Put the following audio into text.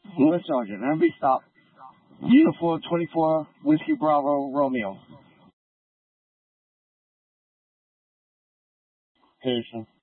Lewis Sergeant, MB stop. Uniform 24, Whiskey Bravo, Romeo. Patient.